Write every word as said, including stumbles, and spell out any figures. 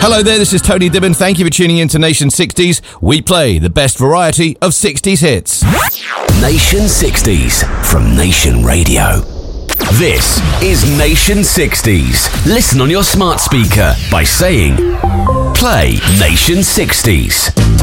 Hello there, this is Tony Dibben. Thank you for tuning in to Nation sixties. We play the best variety of sixties hits. Nation sixties from Nation Radio. This is Nation sixties. Listen on your smart speaker by saying, play Nation sixties.